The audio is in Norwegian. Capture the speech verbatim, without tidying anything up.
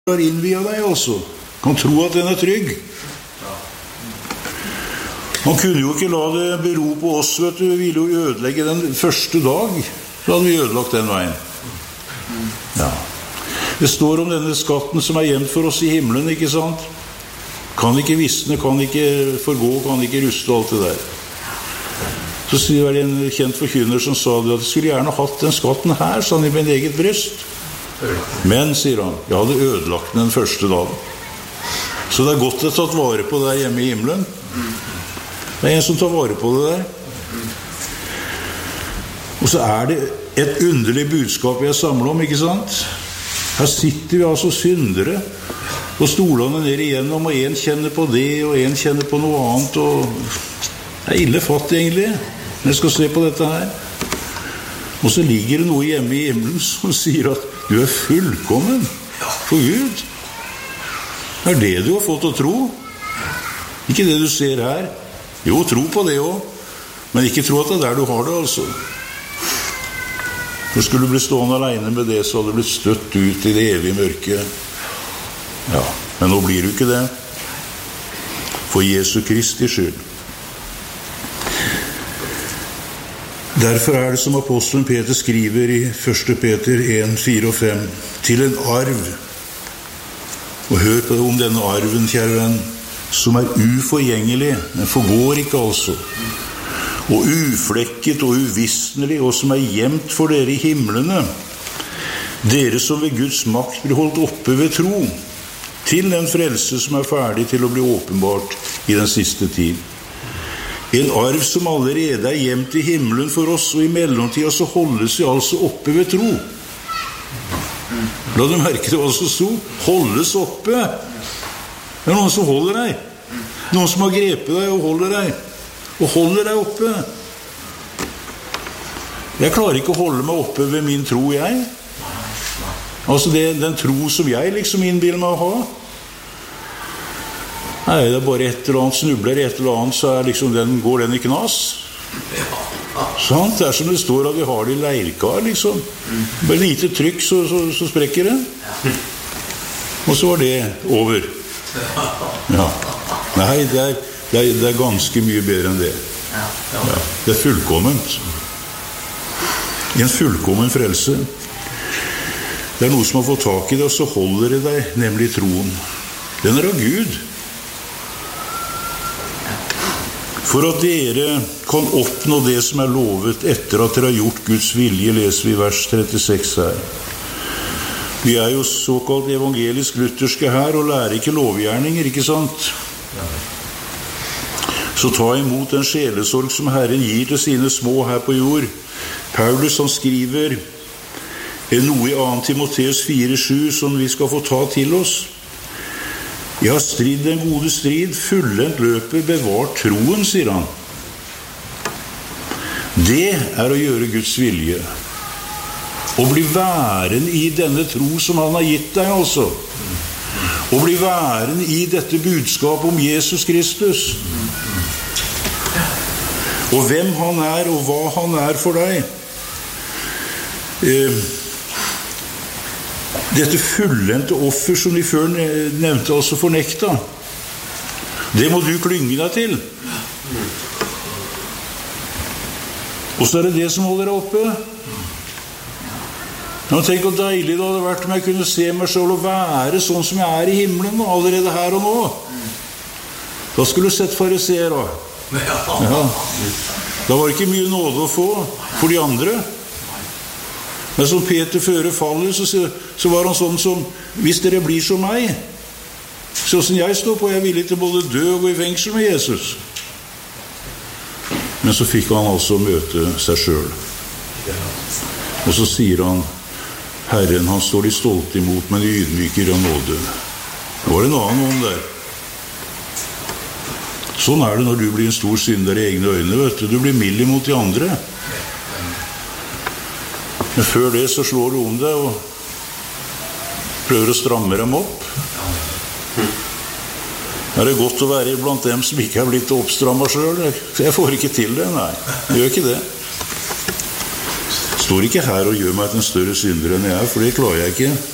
har innviet deg også. Kan tro at den er trygg. Man kunne jo ikke la det bero på oss, vet du. Vi ville jo ødelegge den første dag. Så hadde vi ødelagt den veien. Ja. Det står om denne skatten som er gjemt for oss i himmelen, ikke sant? Kan ikke visne, kan ikke forgå, kan ikke ruste alt det der. Så sier det en kjent forkynner som sa det, at jeg skulle gjerne hatt den skatten her, sånn i min eget bryst. Men, sier han, jeg hadde ødelagt den første dagen. Så det er godt å tatt vare på det hjemme i himmelen. Det er en som tar vare på det der. Og så er det et underlig budskap jeg samler om, ikke sant? Her sitter vi altså syndere, og stolene ned igjennom, og en kjenner på det, og en kjenner på noe annet, og det er ille fatt egentlig, når jeg skal se på dette her. Og så ligger det noe hjemme i himmelen som sier at du er fullkommen for Gud. Det er det du har fått å tro. Ikke det du ser her. Jo, tro på det også, men ikke tro at det er der du har det, altså. For skulle du bli stående alene med det, så hadde du blitt støtt ut i det evige mørket. Ja, men nå blir du ikke det. For Jesu Kristi skyld. Derfor er det som apostelen Peter skriver i første Peter en, fire og fem, til en arv. Og hør på det om denne arven, kjære venn, som er uforgjengelig, den forgår ikke altså, og uflekket og uvisnelig, og som er gjemt for dere i himmelene, dere som ved Guds makt blir holdt oppe ved tro, til den frelse som er ferdig til å bli åpenbart i den siste tid. En arv som allerede er gjemt i himmelen for oss, og i mellomtiden så holdes vi altså oppe ved tro. La du merke det hva som sto? Holdes oppe. Det er noen som holder deg. Noen som har grepet deg og holder deg. Og holder deg oppe. Jeg klarer ikke å holde meg oppe ved min tro, jeg. Altså det, den tro som jeg liksom innbiller meg å ha. Nei, det er bare et eller annet snubler, et eller annet, så er liksom den, går den i knas. Sant? Det er som det står at vi har det i leirkar, liksom. Bare lite trykk, så, så, så sprekker det. Og så var det over. Ja. Nei, det er, det, er, det er ganske mye bedre enn det. Ja. Det er fullkomment. En fullkommen frelse. Det er noe som har fått tak i det, og så holder det deg, nemlig troen. Den er av Gud. For at dere kan oppnå det som er lovet etter at dere har gjort Guds vilje, leser vi vers trettiseks her. Vi er jo såkalt evangelisk-lutherske her, og lærer ikke lovgjerninger, ikke sant? Så ta imot den sjelesorg som Herren gir til sine små her på jord. Paulus han skriver noe i andre Timoteus fire sju som vi skal få ta til oss. Jeg har stridd den gode strid, fullendt løpet, bevart troen, sier han. Det er å gjøre Guds vilje. Og bli værende i denne tro som han har gitt deg, altså. Og bli værende i dette budskap om Jesus Kristus. Og hvem han er, og hva han er for deg. Eh, dette fullendte offer som de før nevnte, altså fornekta. Det må du klynge deg til. Og så er det det som holder deg oppe. Nå tenk hvor deilig det hadde vært om jeg kunne se meg selv og være sånn som jeg er i himmelen, allerede her og nå. Da skulle du sett fariseer da. Ja. Da var det ikke mye nåde å få for de andre. Men som Peter før faller, så, så var han sånn som, hvis dere blir som meg, så som jeg står på, jeg er villig til både dø og gå i fengsel med Jesus. Men så fikk han altså møte seg selv. Og så sier han, Herren, han står de stolte imot, men de ydmyker av nåde. Det var en annen om der. Sånn er det når du blir en stor synder i egne øyne, vet du. Du blir mild imot de andre. Men før det så slår du om deg og prøver å stramme dem opp. Er det godt å være blant dem som ikke er blitt oppstrammet selv? Jeg får ikke til det, nei. Jeg gjør ikke det. Jeg står ikke her og gjør meg til en større synder enn jeg er, for det klarer jeg ikke.